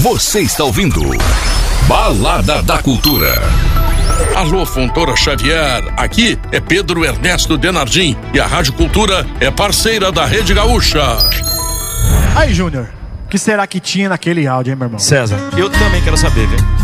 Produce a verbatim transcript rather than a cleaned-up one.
Você está ouvindo Balada da Cultura. Alô, Fontoura Xavier, aqui é Pedro Ernesto Denardim e a Rádio Cultura é parceira da Rede Gaúcha. Aí, Júnior, o que será que tinha naquele áudio, hein, meu irmão? César, eu também quero saber, velho.